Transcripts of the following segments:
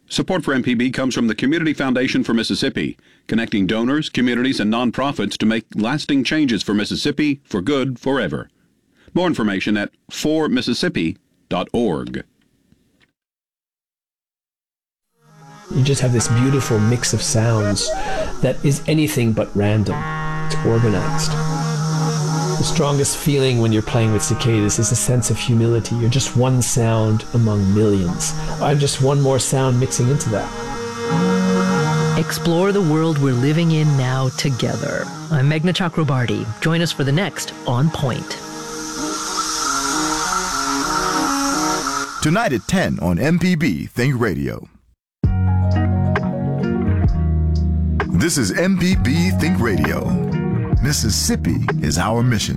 Support for MPB comes from the Community Foundation for Mississippi, connecting donors, communities, and nonprofits to make lasting changes for Mississippi for good forever. More information at formississippi.org. You just have this beautiful mix of sounds that is anything but random. It's organized. The strongest feeling when you're playing with cicadas is a sense of humility. You're just one sound among millions. I'm just one more sound mixing into that. Explore the world we're living in now together. I'm Meghna Chakrabarty. Join us for the next On Point. Tonight at 10 on MPB Think Radio. This is MPB Think Radio. Mississippi is our mission.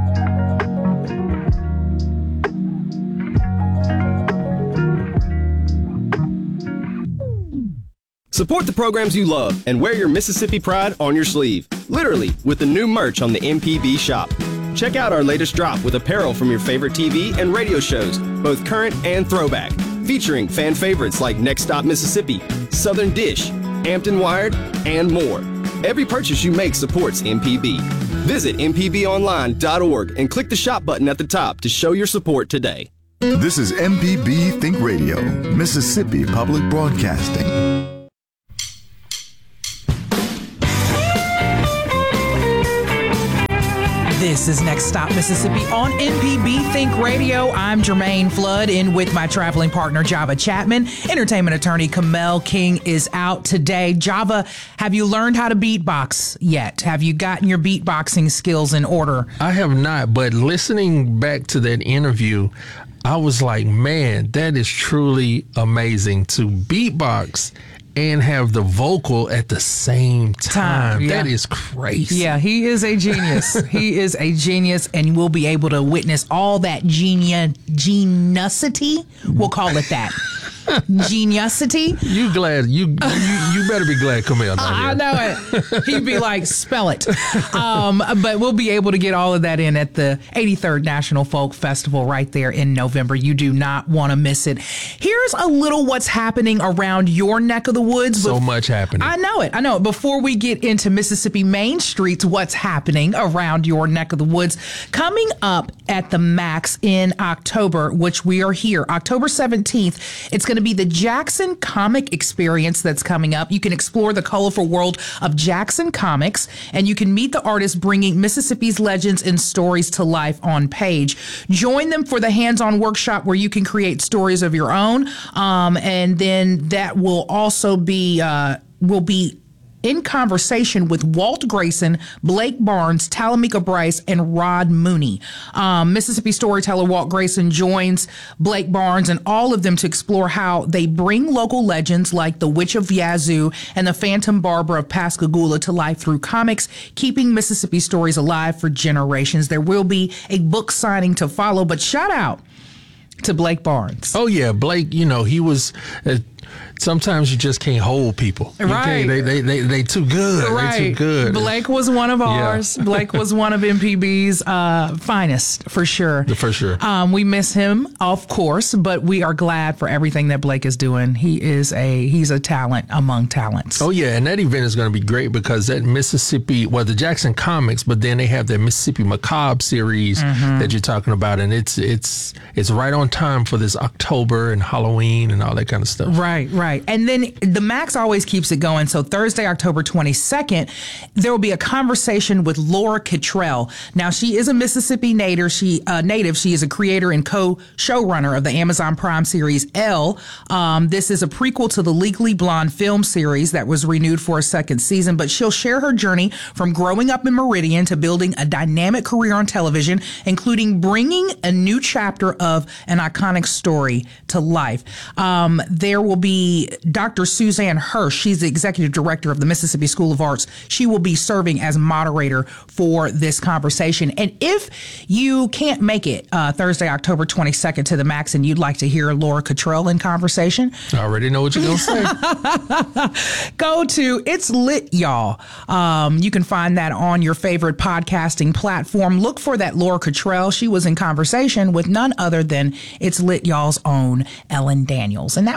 Support the programs you love and wear your Mississippi pride on your sleeve. Literally, with the new merch on the MPB shop. Check out our latest drop with apparel from your favorite TV and radio shows, both current and throwback, featuring fan favorites like Next Stop Mississippi, Southern Dish, Hampton Wired, and more. Every purchase you make supports MPB. Visit mpbonline.org and click the shop button at the top to show your support today. This is MPB Think Radio, Mississippi Public Broadcasting. This is Next Stop Mississippi on MPB Think Radio. I'm Jermaine Flood, in with my traveling partner, Java Chapman. Entertainment attorney Kamel King is out today. Java, have you learned how to beatbox yet? Have you gotten your beatboxing skills in order? I have not, but listening back to that interview, I was like, man, that is truly amazing to beatbox and have the vocal at the same time. Yeah. That is crazy. Yeah, he is a genius. He is a genius, and we'll be able to witness all that geniusity. We'll call it that. Geniusity. You glad? You better be glad Kamel not here. I know it. He'd be like, spell it. But we'll be able to get all of that in at the 83rd National Folk Festival right there in November. You do not want to miss it. Here's a little what's happening around your neck of the woods. So much happening. I know it. Before we get into Mississippi Main Streets, what's happening around your neck of the woods? Coming up at the Max in October, which we are here, October 17th, it's going to be the Jackson Comic Experience that's coming up. You can explore the colorful world of Jackson Comics, and you can meet the artists bringing Mississippi's legends and stories to life on page. Join them for the hands-on workshop where you can create stories of your own, and then that will also be in conversation with Walt Grayson, Blake Barnes, Talamika Bryce, and Rod Mooney. Mississippi storyteller Walt Grayson joins Blake Barnes and all of them to explore how they bring local legends like the Witch of Yazoo and the Phantom Barber of Pascagoula to life through comics, keeping Mississippi stories alive for generations. There will be a book signing to follow, but shout out to Blake Barnes. Oh, yeah. Blake, he was... sometimes you just can't hold people. Right. They too good. Right. They too good. Blake was one of ours. Yeah. Blake was one of MPB's finest, for sure. For sure. We miss him, of course, but we are glad for everything that Blake is doing. He's a talent among talents. Oh, yeah. And that event is going to be great because that Mississippi, the Jackson Comics, but then they have that Mississippi Macabre series that you're talking about. And it's right on time for this October and Halloween and all that kind of stuff. Right. And then the Max always keeps it going. So Thursday, October 22nd, there will be a conversation with Laura Cottrell. Now, she is a Mississippi native. She is a creator and co-showrunner of the Amazon Prime series Elle. This is a prequel to the Legally Blonde film series that was renewed for a second season, but she'll share her journey from growing up in Meridian to building a dynamic career on television, including bringing a new chapter of an iconic story to life. There will be Dr. Suzanne Hirsch. She's the executive director of the Mississippi School of Arts. She will be serving as moderator for this conversation. And if you can't make it Thursday, October 22nd to the Max and you'd like to hear Laura Cottrell in conversation, I already know what you're going to say. Go to It's Lit, y'all. You can find that on your favorite podcasting platform. Look for that Laura Cottrell. She was in conversation with none other than It's Lit, y'all's own Ellen Daniels. And that was a really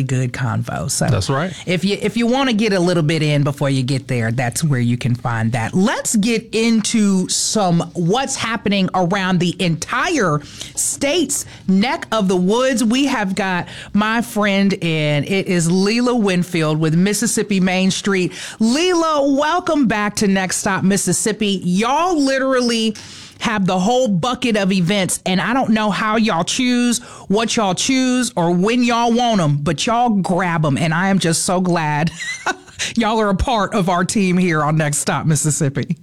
really good convo. So That's right. If you want to get a little bit in before you get there, that's where you can find that. Let's get into some what's happening around the entire state's neck of the woods. We have got my friend in. It is Leela Winfield with Mississippi Main Street. Leela, welcome back to Next Stop Mississippi. Y'all literally have the whole bucket of events, and I don't know how y'all choose, what y'all choose, or when y'all want them, but y'all grab them, and I am just so glad y'all are a part of our team here on Next Stop Mississippi.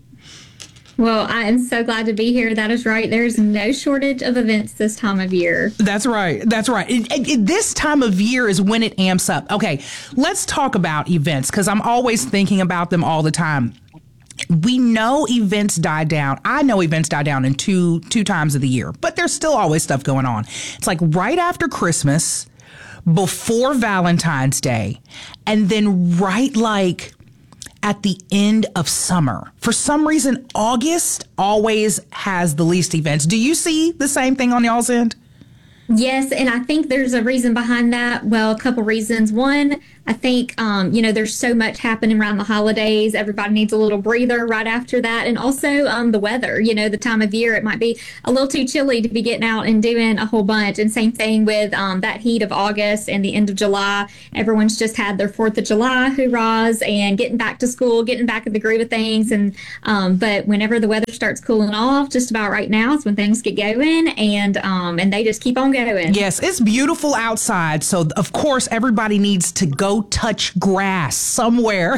Well, I am so glad to be here. That is right. There's no shortage of events this time of year. That's right. That's right. This time of year is when it amps up. Okay, let's talk about events, because I'm always thinking about them all the time. We know events die down. I know events die down in two times of the year, but there's still always stuff going on. It's like right after Christmas, before Valentine's Day, and then right like at the end of summer. For some reason, August always has the least events. Do you see the same thing on y'all's end? Yes, and I think there's a reason behind that. Well, a couple reasons. One, I think, there's so much happening around the holidays. Everybody needs a little breather right after that. And also the weather, the time of year, it might be a little too chilly to be getting out and doing a whole bunch. And same thing with that heat of August and the end of July. Everyone's just had their 4th of July hurrahs and getting back to school, getting back in the groove of things. And but whenever the weather starts cooling off, just about right now is when things get going, and they just keep on going. Yes, it's beautiful outside. So, of course, everybody needs to go touch grass somewhere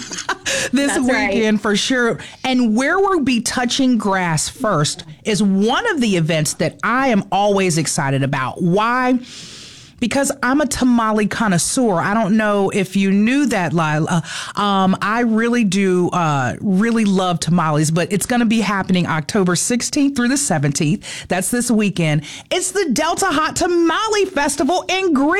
this weekend for sure. And where we'll be touching grass first is one of the events that I am always excited about. Why? Because I'm a tamale connoisseur. I don't know if you knew that, Lila. I really do really love tamales, but it's going to be happening October 16th through the 17th. That's this weekend. It's the Delta Hot Tamale Festival in Greenville.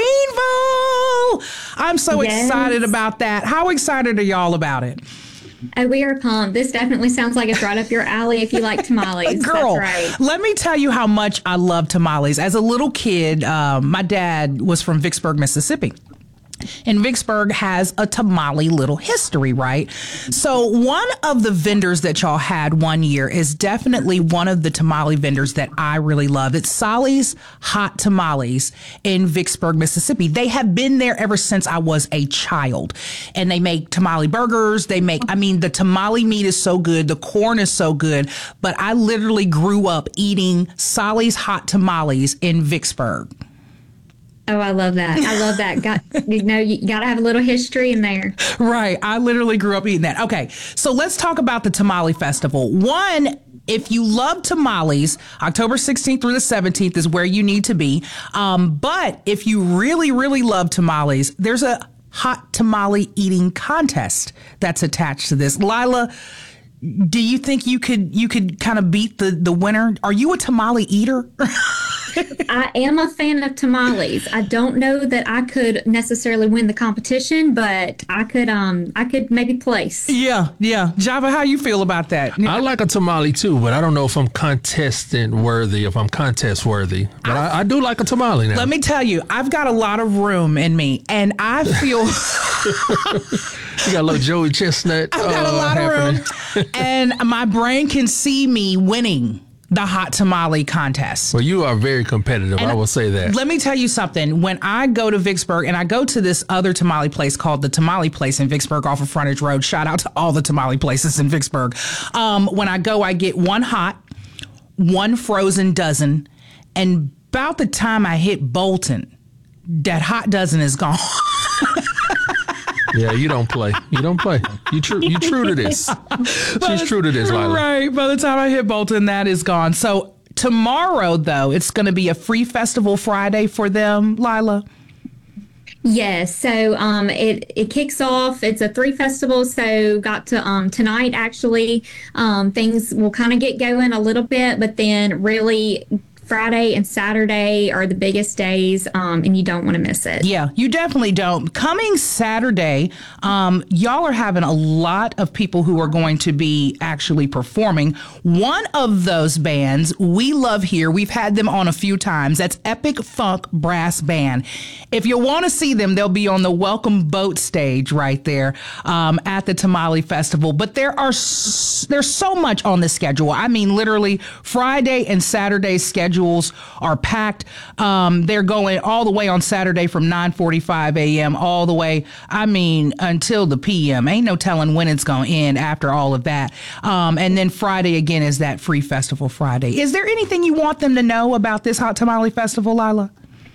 I'm so excited about that. How excited are y'all about it? Oh, we are pumped. This definitely sounds like it's right up your alley if you like tamales. Girl, that's right. Let me tell you how much I love tamales. As a little kid, my dad was from Vicksburg, Mississippi. And Vicksburg has a tamale little history, right? So one of the vendors that y'all had one year is definitely one of the tamale vendors that I really love. It's Solly's Hot Tamales in Vicksburg, Mississippi. They have been there ever since I was a child. And they make tamale burgers. The tamale meat is so good. The corn is so good. But I literally grew up eating Solly's Hot Tamales in Vicksburg. Oh, I love that. I love that. You got to have a little history in there. Right. I literally grew up eating that. Okay. So let's talk about the Tamale Festival. One, if you love tamales, October 16th through the 17th is where you need to be. But if you really, really love tamales, there's a hot tamale eating contest that's attached to this. Lila, do you think you could kind of beat the winner? Are you a tamale eater? I am a fan of tamales. I don't know that I could necessarily win the competition, but I could maybe place. Yeah. Java, how you feel about that? I like a tamale too, but I don't know if I'm contest worthy. But I do like a tamale now. Let me tell you, I've got a lot of room in me, and I feel you got a little Joey Chestnut. I've got a lot of room, and my brain can see me winning the hot tamale contest. Well, you are very competitive. I will say that. Let me tell you something. When I go to Vicksburg, and I go to this other tamale place called the Tamale Place in Vicksburg off of Frontage Road. Shout out to all the tamale places in Vicksburg. When I go, I get one hot, one frozen dozen, and about the time I hit Bolton, that hot dozen is gone. Yeah, you don't play. You true to this. She's true to this, Lila. Right. By the time I hit Bolton, that is gone. So tomorrow, though, it's going to be a free festival Friday for them, Lila. Yes. So it kicks off. It's a 3 festival. So got to tonight, actually, things will kind of get going a little bit, but then really Friday and Saturday are the biggest days, and you don't want to miss it. Yeah, you definitely don't. Coming Saturday, y'all are having a lot of people who are going to be actually performing. One of those bands we love here, we've had them on a few times. That's Epic Funk Brass Band. if you want to see them, they'll be on the welcome boat stage right there at the Tamale Festival. But there's so much on the schedule. I mean, literally Friday and Saturday schedules are packed. They're going all the way on Saturday from 9:45 a.m. all the way, until the p.m. Ain't no telling when it's going to end after all of that. And then Friday again is that free festival Friday. Is there anything you want them to know about this Hot Tamale Festival, Lila?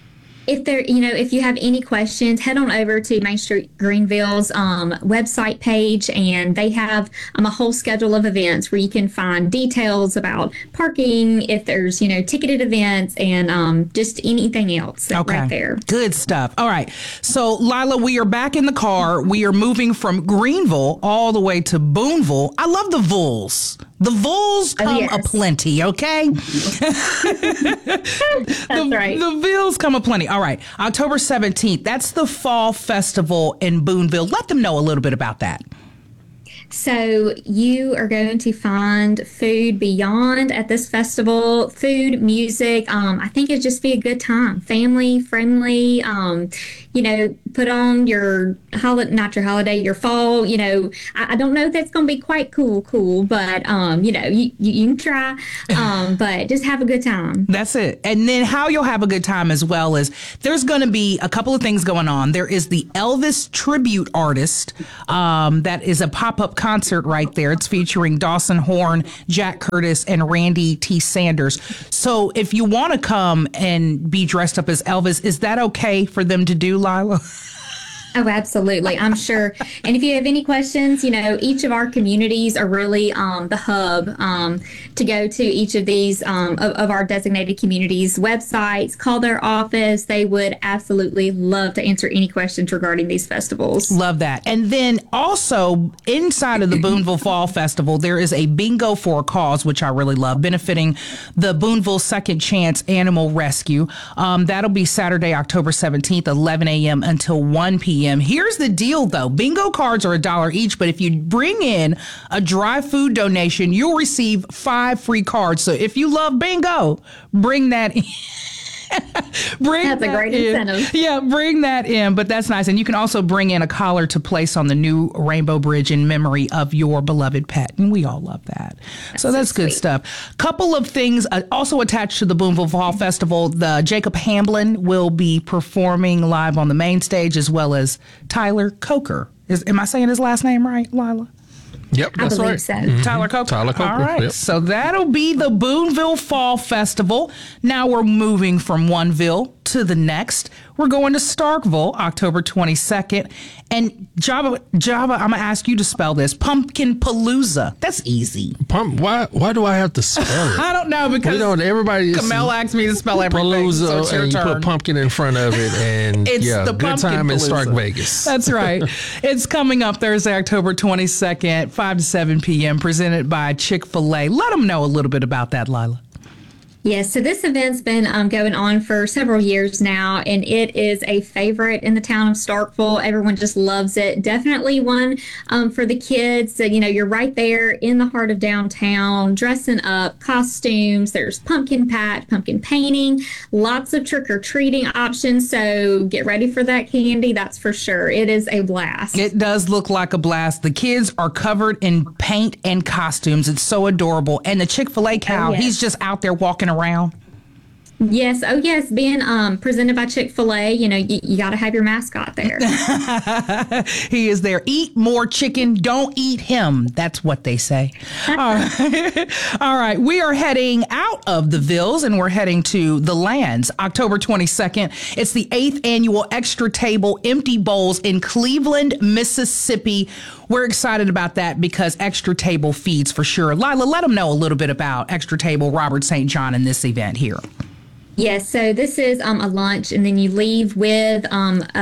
If you have any questions, head on over to Main Street Greenville's website page, and they have a whole schedule of events where you can find details about parking, if there's, ticketed events, and just anything else right there. Good stuff. All right. So, Lila, we are back in the car. We are moving from Greenville all the way to Boonville. I love the Vulls. The Vulls come aplenty, okay? That's right. The Vulls come aplenty. All right. October 17th, that's the Fall Festival in Boonville. Let them know a little bit about that. So you are going to find food beyond at this festival, food, music. I think it'd just be a good time, family friendly. Put on your your fall. I don't know if that's going to be quite cool, but you can try. But just have a good time. That's it. And then how you'll have a good time as well is there's going to be a couple of things going on. There is the Elvis tribute artist. That is a pop-up concert right there. It's featuring Dawson Horn, Jack Curtis, and Randy T. Sanders. So if you want to come and be dressed up as Elvis, is that okay for them to do, Lila? Oh, absolutely. I'm sure. And if you have any questions, each of our communities are really the hub to go to each of these of our designated communities' websites, call their office. They would absolutely love to answer any questions regarding these festivals. Love that. And then also inside of the Boonville Fall Festival, there is a bingo for a cause, which I really love, benefiting the Boonville Second Chance Animal Rescue. That'll be Saturday, October 17th, 11 a.m. until 1 p.m. Here's the deal, though. Bingo cards are $1 each, but if you bring in a dry food donation, you'll receive 5 free cards. So if you love bingo, bring that in. That's a great incentive. Yeah, bring that in. But that's nice. And you can also bring in a collar to place on the new Rainbow Bridge in memory of your beloved pet. And we all love that. So that's good stuff. Couple of things also attached to the Boonville Fall Festival. The Jacob Hamblin will be performing live on the main stage, as well as Tyler Coker. Am I saying his last name right, Lila? Yep, that's I believe right. So. Mm-hmm. Tyler Coker. All right. Yep. So that'll be the Boonville Fall Festival. Now we're moving from one ville to the next. We're going to Starkville, October 22nd. And Java, I'm going to ask you to spell this. Pumpkin Palooza. That's easy. Why do I have to spell it? I don't know, because everybody Kamel asked me to spell everything. Palooza, so it's your and turn. You put pumpkin in front of it, and It's the good Pumpkin time in Palooza. Stark Vegas. That's right. It's coming up Thursday, October 22nd, 5 to 7 p.m., presented by Chick-fil-A. Let them know a little bit about that, Lila. Yes, so this event's been going on for several years now, and it is a favorite in the town of Starkville. Everyone just loves it. Definitely one for the kids. So, you're right there in the heart of downtown, dressing up, costumes. There's pumpkin patch, pumpkin painting, lots of trick-or-treating options. So get ready for that candy, that's for sure. It is a blast. It does look like a blast. The kids are covered in paint and costumes. It's so adorable. And the Chick-fil-A cow, he's just out there walking around. Yes. Oh, yes. Being presented by Chick-fil-A, you got to have your mascot there. He is there. Eat more chicken. Don't eat him. That's what they say. All right. We are heading out of the Villes and we're heading to the Lands. October 22nd. It's the 8th annual Extra Table Empty Bowls in Cleveland, Mississippi. We're excited about that because Extra Table feeds for sure. Lila, let them know a little bit about Extra Table, Robert St. John, and this event here. Yes, so this is a lunch, and then you leave with a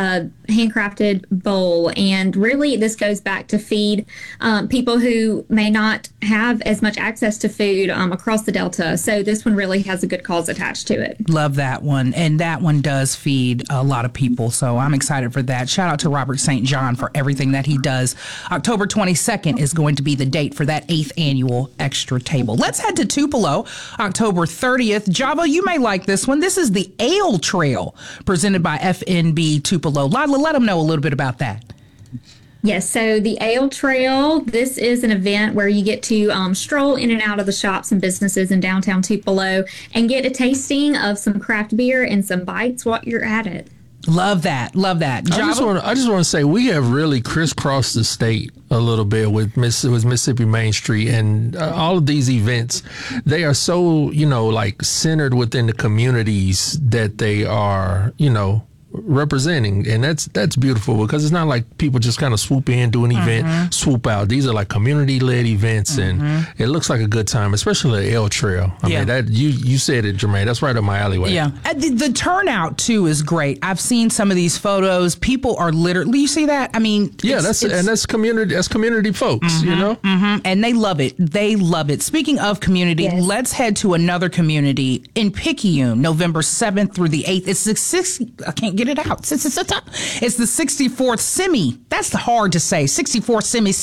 handcrafted bowl. And really, this goes back to feed people who may not have as much access to food across the Delta. So this one really has a good cause attached to it. Love that one. And that one does feed a lot of people. So I'm excited for that. Shout out to Robert St. John for everything that he does. October 22nd is going to be the date for that 8th annual Extra Table. Let's head to Tupelo, October 30th. Java, you may like this one. This is the Ale Trail presented by FNB Tupelo. Lila, let them know a little bit about that. Yes, so the Ale Trail, this is an event where you get to stroll in and out of the shops and businesses in downtown Tupelo and get a tasting of some craft beer and some bites while you're at it. Love that. Love that. I just want to say we have really crisscrossed the state a little bit with Mississippi Main Street and all of these events. They are so, like centered within the communities that they are, representing, and that's beautiful because it's not like people just kind of swoop in, do an event, swoop out. These are like community-led events, and it looks like a good time, especially the Ale Trail. I mean, that you said it, Jermaine. That's right up my alleyway. Yeah, the turnout too is great. I've seen some of these photos. People are literally. You see that? I mean, that's community. That's community folks, and they love it. They love it. Speaking of community, let's head to another community in Picayune, November 7th through the 8th. It's the 6th. I can't get it out. It's the 64th Semi. That's hard to say. 64th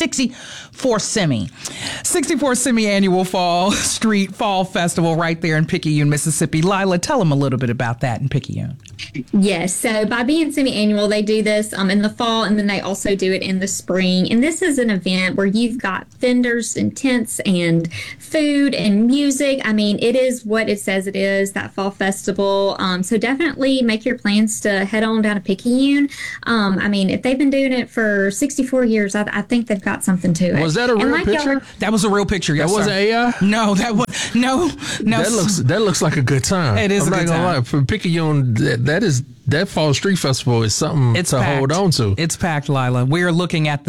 Semi-Annual Fall Street Fall Festival right there in Picayune, Mississippi. Lila, tell them a little bit about that in Picayune. Yes, so by being semi-annual, they do this in the fall, and then they also do it in the spring. And this is an event where you've got vendors and tents and food and music. I mean, it is what it says it is, that fall festival. So definitely make your plans to head on down to Picayune. I mean, if they've been doing it for 64 years, I think they've got something to it. Was that a real picture? That was a real picture. Yes, that wasn't AI? No, that was no. That looks like a good time. It is. I'm not gonna lie. For Picayune, that Fall Street Festival is something to hold on to. It's packed, Lila. We're looking at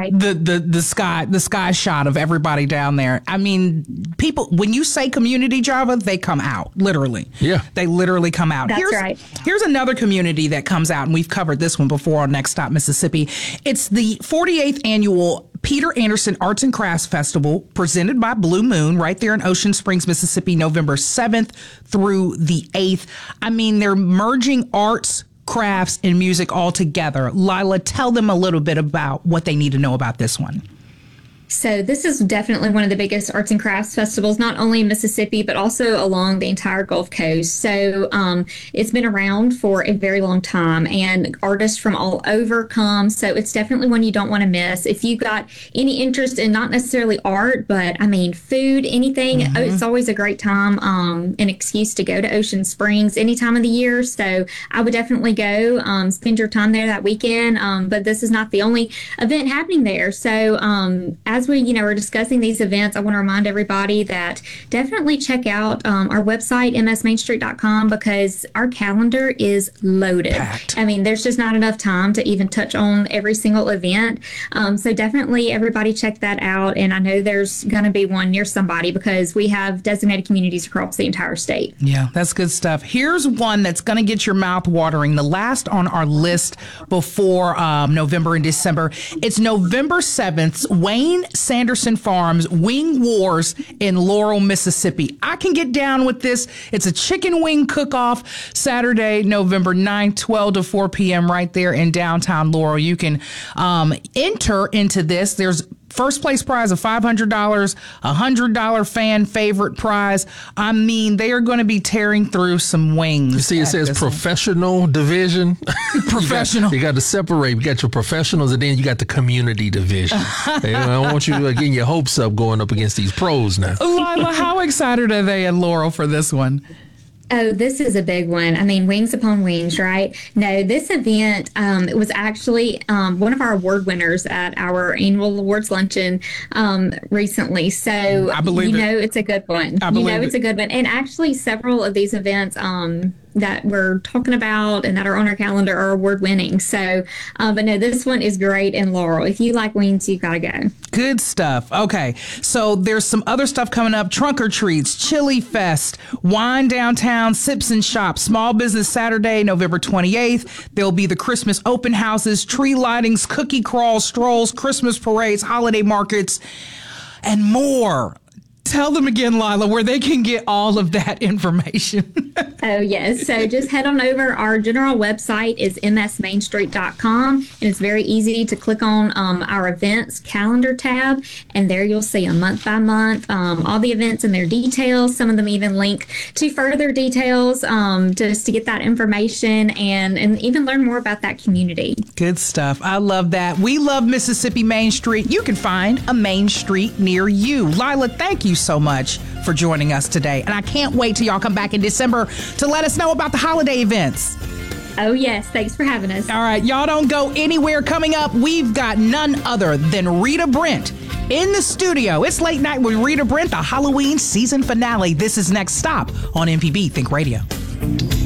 the sky shot of everybody down there. I mean, people, when you say community, Java, they come out, literally. Yeah. They literally come out. That's right. Here's another community that comes out, and we've covered this one before on Next Stop Mississippi. It's the 48th annual Peter Anderson Arts and Crafts Festival presented by Blue Moon right there in Ocean Springs, Mississippi, November 7th through the 8th. I mean, they're merging arts, crafts, and music all together. Lila, tell them a little bit about what they need to know about this one. So this is definitely one of the biggest arts and crafts festivals, not only in Mississippi, but also along the entire Gulf Coast. So it's been around for a very long time, and artists from all over come. So it's definitely one you don't want to miss. If you got any interest in not necessarily art, but I mean food, anything, it's always a great time, an excuse to go to Ocean Springs any time of the year. So I would definitely go spend your time there that weekend. But this is not the only event happening there. So as we, are discussing these events, I want to remind everybody that definitely check out our website, msmainstreet.com, because our calendar is loaded. Packed. I mean, there's just not enough time to even touch on every single event. So definitely everybody check that out. And I know there's going to be one near somebody because we have designated communities across the entire state. Yeah, that's good stuff. Here's one that's going to get your mouth watering. The last on our list before November and December. It's November 7th, Wayne Sanderson Farms Wing Wars in Laurel, Mississippi. I can get down with this. It's a chicken wing cook-off Saturday, November 9th, 12 to 4 p.m. right there in downtown Laurel. You can enter into this. There's first place prize of $500, $100 fan favorite prize. I mean, they are going to be tearing through some wings. You see, it says professional division. Professional. You got to separate. You got your professionals, and then you got the community division. I want you getting your hopes up going up against these pros now. Lila, how excited are they in Laurel for this one? Oh, this is a big one. I mean, wings upon wings, right? No, this event, it was actually one of our award winners at our annual awards luncheon recently. So I believe it's a good one. I believe it's a good one. And actually several of these events that we're talking about and that are on our calendar are award winning. So, but no, this one is great in Laurel. If you like wings, you gotta go. Good stuff. Okay, so there's some other stuff coming up: Trunk or Treats, Chili Fest, Wine Downtown, Sips and Shop, Small Business Saturday, November 28th. There'll be the Christmas open houses, tree lightings, cookie crawls, strolls, Christmas parades, holiday markets, and more. Tell them again, Lila, where they can get all of that information. Oh, yes. So just head on over. Our general website is msmainstreet.com, and it's very easy to click on our events calendar tab, and there you'll see them month by month, all the events and their details. Some of them even link to further details just to get that information and even learn more about that community. Good stuff. I love that. We love Mississippi Main Street. You can find a Main Street near you. Lila, thank you so much for joining us today. And I can't wait till y'all come back in December to let us know about the holiday events. Oh, yes. Thanks for having us. All right. Y'all don't go anywhere. Coming up, we've got none other than Rita Brent in the studio. It's Late Night with Rita Brent, the Halloween season finale. This is Next Stop on MPB Think Radio.